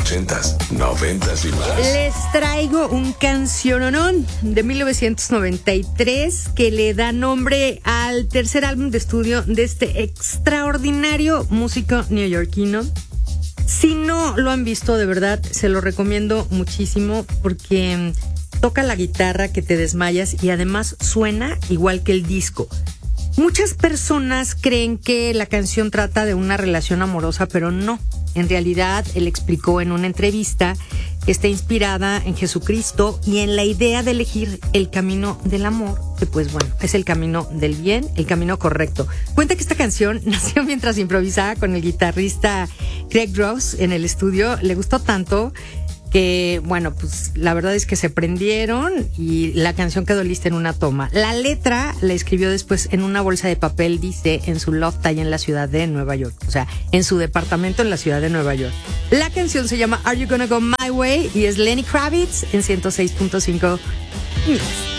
80s, 90s y más. Les traigo un canciononón de 1993 que le da nombre al tercer álbum de estudio de este extraordinario músico neoyorquino. Si no lo han visto, de verdad, se lo recomiendo muchísimo porque toca la guitarra que te desmayas y además suena igual que el disco. Muchas personas creen que la canción trata de una relación amorosa, pero no. En realidad, él explicó en una entrevista que está inspirada en Jesucristo y en la idea de elegir el camino del amor, que pues bueno, es el camino del bien, el camino correcto. Cuenta que esta canción nació mientras improvisaba con el guitarrista Craig Ross en el estudio. Le gustó tanto que, bueno, pues la verdad es que se prendieron y la canción quedó lista en una toma. La letra la escribió después en una bolsa de papel, dice, en su loft ahí en la ciudad de Nueva York. O sea, en su departamento en la ciudad de Nueva York. La canción se llama Are You Gonna Go My Way y es Lenny Kravitz en 106.5.